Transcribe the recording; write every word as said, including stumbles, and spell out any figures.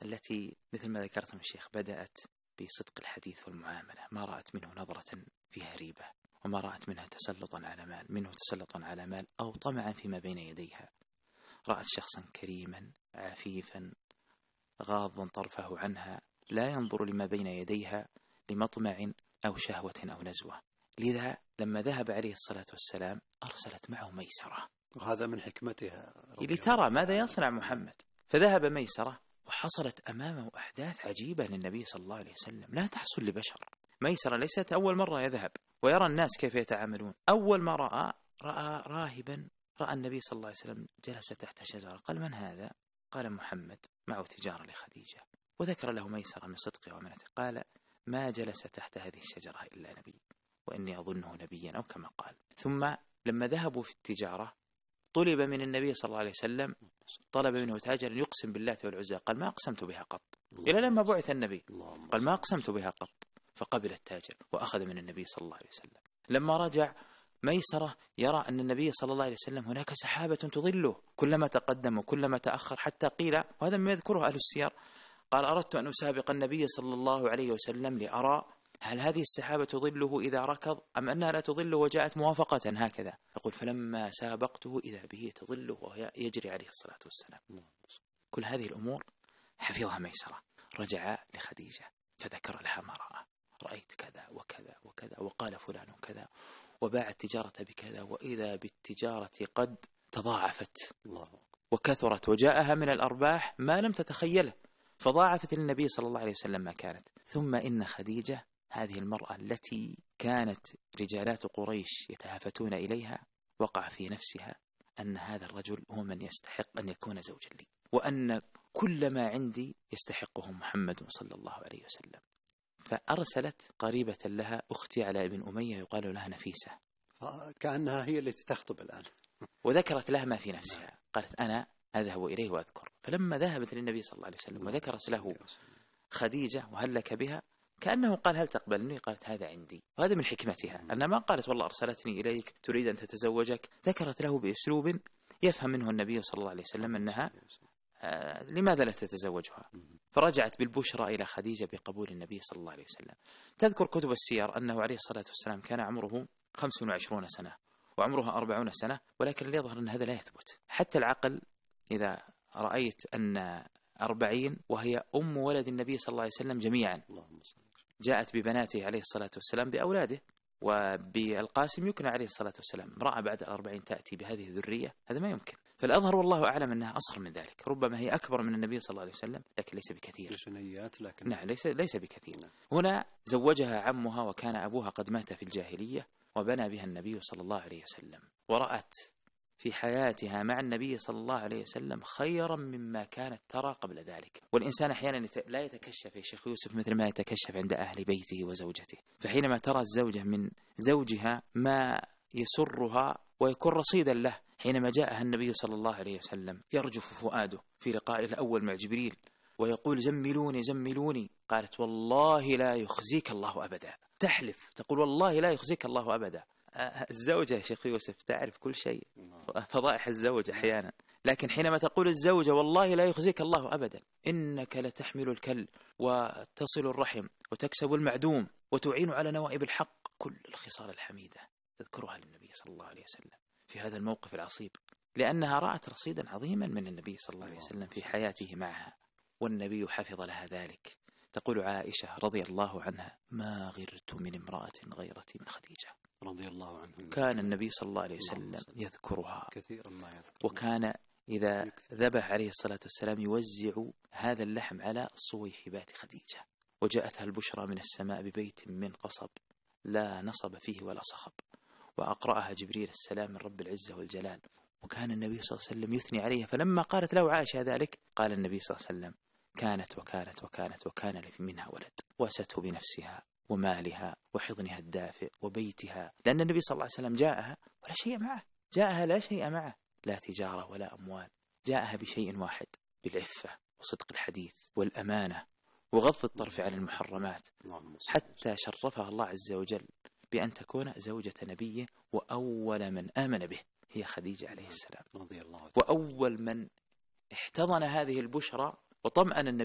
التي مثل ما ذكرت من الشيخ بدأت بصدق الحديث والمعاملة، ما رأت منه نظرة فيها ريبة، وما رأت منها تسلطا على مال منه تسلطا على مال أو طمعا فيما بين يديها. رأت شخصا كريما عفيفا غاضا طرفه عنها، لا ينظر لما بين يديها لمطمع أو شهوة أو نزوة. لذا لما ذهب عليه الصلاة والسلام أرسلت معه ميسرة، وهذا من حكمتها لترى ماذا يصنع محمد. فذهب ميسرة وحصلت أمامه أحداث عجيبة للنبي صلى الله عليه وسلم لا تحصل لبشر. ميسرة ليست أول مرة يذهب ويرى الناس كيف يتعاملون. أول ما رأى رأى راهبا، رأى النبي صلى الله عليه وسلم جلس تحت شجرة، قال: من هذا؟ قال: محمد، معه تجارة لخديجة. وذكر له ميسرة من صدقه وأمانته، قال: ما جلس تحت هذه الشجرة إلا نبي، وإني أظنه نبيا، أو كما قال. ثم لما ذهبوا في التجارة طلب من النبي صلى الله عليه وسلم، طلب منه تاجر يقسم بالله والعزى، قال: ما أقسمت بها قط، إلى لما بعث النبي، قال: ما أقسمت بها قط. فقبل التاجر وأخذ من النبي صلى الله عليه وسلم. لما رجع ميسرة يرى أن النبي صلى الله عليه وسلم هناك سحابة تظله كلما تقدم وكلما تأخر، حتى قيل، وهذا ما يذكره أهل السير، قال: أردت أن أسابق النبي صلى الله عليه وسلم لأرى هل هذه السحابة تظله إذا ركض أم أنها لا تظله وجاءت موافقة هكذا. يقول: فلما سابقته إذا به تظله وهي يجري عليه الصلاة والسلام. كل هذه الأمور حفظها ميسرة. رجع لخديجة فذكر لها ما رأى، رأيت كذا وكذا وكذا، وقال فلان كذا، وباع التجارة بكذا، وإذا بالتجارة قد تضاعفت وكثرت وجاءها من الأرباح ما لم تتخيله، فضاعفت للنبي صلى الله عليه وسلم ما كانت. ثم إن خديجة هذه المرأة التي كانت رجالات قريش يتهافتون إليها، وقع في نفسها أن هذا الرجل هو من يستحق أن يكون زوجا لي، وأن كل ما عندي يستحقه محمد صلى الله عليه وسلم. فأرسلت قريبة لها، أختي على ابن أمية يقال لها نفيسة، كأنها هي التي تخطب الآن، وذكرت لها ما في نفسها. قالت: أنا أذهب إليه وأذكر. فلما ذهبت للنبي صلى الله عليه وسلم وذكرت له خديجة وهل لك بها، كأنه قال: هل تقبلني؟ قالت: هذا عندي. وهذا من حكمتها أنها ما قالت: والله أرسلتني إليك تريد أن تتزوجك، ذكرت له بأسلوب يفهم منه النبي صلى الله عليه وسلم أنها آه لماذا لا تتزوجها. فرجعت بالبشرى إلى خديجة بقبول النبي صلى الله عليه وسلم. تذكر كتب السير أنه عليه الصلاة والسلام كان عمره خمس وعشرون سنة وعمرها أربعون سنة، ولكن اللي يظهر أن هذا لا يثبت. حتى العقل إذا رأيت أن أربعين وهي أم ولد النبي صلى الله عليه وسلم جميعا، جاءت ببناته عليه الصلاة والسلام بأولاده، وبالقاسم يكنى عليه الصلاة والسلام، امرأة بعد الأربعين تأتي بهذه الذرية، هذا ما يمكن. فالأظهر والله أعلم أنها أصغر من ذلك، ربما هي أكبر من النبي صلى الله عليه وسلم، لكن ليس بكثير. لكن نعم، ليس ليس بكثير. نعم. هنا زوجها عمها وكان أبوها قد مات في الجاهلية، وبنى بها النبي صلى الله عليه وسلم، ورأت في حياتها مع النبي صلى الله عليه وسلم خيرا مما كانت ترى قبل ذلك. والإنسان أحيانا لا يتكشف يا شيخ يوسف مثل ما يتكشف عند أهل بيته وزوجته، فحينما ترى الزوجة من زوجها ما يسرها ويكون رصيدا له، حينما جاءها النبي صلى الله عليه وسلم يرجف فؤاده في لقائه الأول مع جبريل ويقول: زملوني زملوني، قالت: والله لا يخزيك الله أبدا. تحلف تقول: والله لا يخزيك الله أبدا. الزوجة يا شيخ يوسف تعرف كل شيء، فضائح الزوج أحيانا، لكن حينما تقول الزوجة: والله لا يخزيك الله أبدا، إنك لتحمل الكل وتصل الرحم وتكسب المعدوم وتعين على نوائب الحق، كل الخصال الحميدة تذكرها للنبي صلى الله عليه وسلم في هذا الموقف العصيب، لأنها رأت رصيدا عظيما من النبي صلى الله عليه وسلم في حياته معها، والنبي حفظ لها ذلك. تقول عائشة رضي الله عنها: ما غرت من امرأة غيرتي من خديجة رضي الله عنه. كان النبي صلى الله عليه وسلم يذكرها كثيرا ما يذكر، وكان إذا ذبح عليه الصلاة والسلام يوزع هذا اللحم على صويحبات خديجة. وجاءتها البشرى من السماء ببيت من قصب لا نصب فيه ولا صخب، وأقرأها جبريل السلام من رب العزة والجلال، وكان النبي صلى الله عليه وسلم يثني عليها. فلما قالت له عائشة ذلك قال النبي صلى الله عليه وسلم: كانت وكانت وكانت وكان منها ولد، واسته بنفسها ومالها وحضنها الدافئ وبيتها، لأن النبي صلى الله عليه وسلم جاءها ولا شيء معه، جاءها لا شيء معه، لا تجارة ولا أموال، جاءها بشيء واحد: بالعفة وصدق الحديث والأمانة وغض الطرف عن المحرمات، حتى شرفها الله عز وجل بأن تكون زوجة نبيه، وأول من آمن به هي خديجة عليه السلام، وأول من احتضن هذه البشرى وطمأن النبي